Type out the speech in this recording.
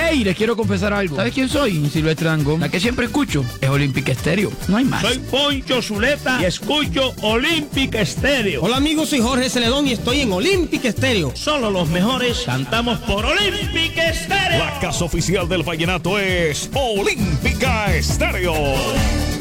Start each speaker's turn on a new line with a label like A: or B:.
A: Hey, les quiero confesar algo. ¿Sabes quién soy? Silvestre Dangond. La que siempre escucho es Olímpica Estéreo. No hay más.
B: Soy Poncho Zuleta y escucho Olímpica Estéreo.
C: Hola amigos, soy Jorge Celedón y estoy en Olímpica Estéreo.
B: Solo los mejores cantamos por Olímpica Estéreo.
D: La casa oficial del vallenato es Olímpica Estéreo.